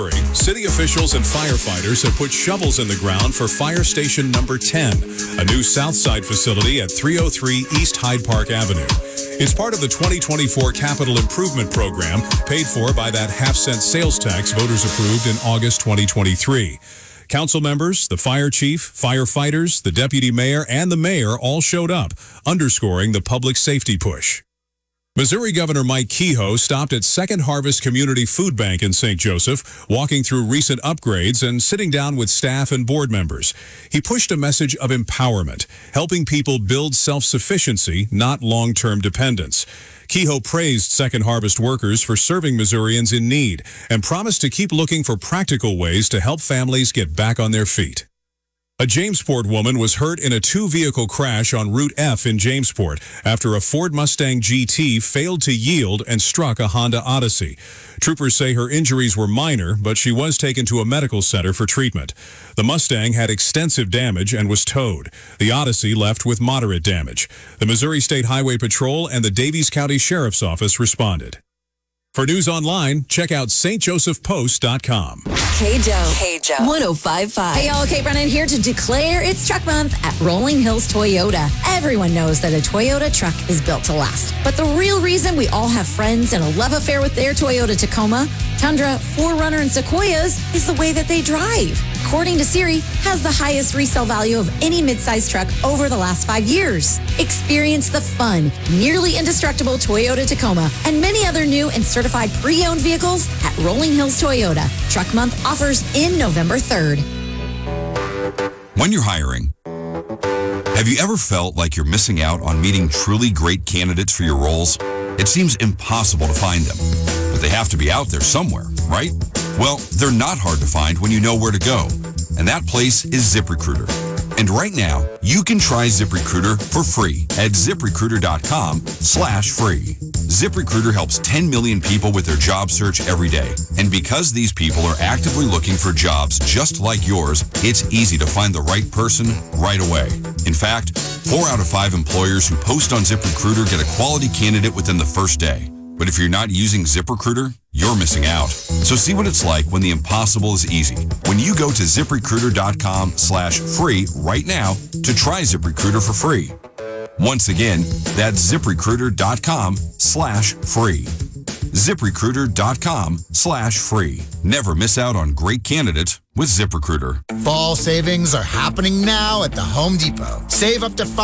City officials and firefighters have put shovels in the ground for Fire Station Number 10, a new Southside facility at 303 East Hyde Park Avenue. It's part of the 2024 Capital Improvement Program, paid for by that half-cent sales tax voters approved in August 2023. Council members, the fire chief, firefighters, the deputy mayor, and the mayor all showed up, underscoring the public safety push. Missouri Governor Mike Kehoe stopped at Second Harvest Community Food Bank in St. Joseph, walking through recent upgrades and sitting down with staff and board members. He pushed a message of empowerment, helping people build self-sufficiency, not long-term dependence. Kehoe praised Second Harvest workers for serving Missourians in need and promised to keep looking for practical ways to help families get back on their feet. A Jamesport woman was hurt in a two-vehicle crash on Route F in Jamesport after a Ford Mustang GT failed to yield and struck a Honda Odyssey. Troopers say her injuries were minor, but she was taken to a medical center for treatment. The Mustang had extensive damage and was towed. The Odyssey left with moderate damage. The Missouri State Highway Patrol and the Daviess County Sheriff's Office responded. For news online, check out stjosephpost.com. KJO 105.5. Hey y'all, Kate Brennan here to declare it's Truck Month at Rolling Hills Toyota. Everyone knows that a Toyota truck is built to last. But the real reason we all have friends and a love affair with their Toyota Tacoma, Tundra, 4Runner, and Sequoias is the way that they drive. According to Siri, has the highest resale value of any midsize truck over the last 5 years. Experience the fun, nearly indestructible Toyota Tacoma and many other new and certified pre-owned vehicles at Rolling Hills Toyota. Truck Month offers in November 3rd. When you're hiring, have you ever felt like you're missing out on meeting truly great candidates for your roles? It seems impossible to find them, but they have to be out there somewhere, right? Well, they're not hard to find when you know where to go, and that place is ZipRecruiter. And right now, you can try ZipRecruiter for free at ZipRecruiter.com/free. ZipRecruiter helps 10 million people with their job search every day. And because these people are actively looking for jobs just like yours, it's easy to find the right person right away. In fact, 4 out of 5 employers who post on ZipRecruiter get a quality candidate within the first day. But if you're not using ZipRecruiter, you're missing out. So see what it's like when the impossible is easy. When you go to ZipRecruiter.com/free right now to try ZipRecruiter for free. Once again, that's ZipRecruiter.com/free. ZipRecruiter.com/free. Never miss out on great candidates with ZipRecruiter. Fall savings are happening now at the Home Depot. Save up to